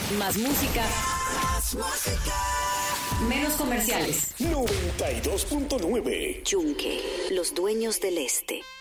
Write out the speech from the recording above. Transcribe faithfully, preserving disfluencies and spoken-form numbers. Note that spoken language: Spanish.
Más música. Más música. Menos comerciales. noventa y dos punto nueve. Yunque, los dueños del este.